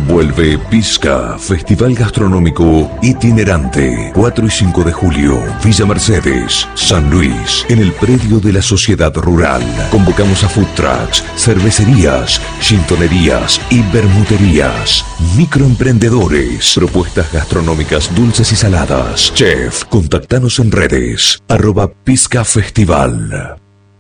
Vuelve Pizca, Festival Gastronómico Itinerante. 4 y 5 de julio, Villa Mercedes, San Luis, en el predio de la Sociedad Rural. Convocamos a food trucks, cervecerías, gintonerías y bermuterías. Microemprendedores, propuestas gastronómicas dulces y saladas. Chef, contactanos en redes, @Pizca Festival.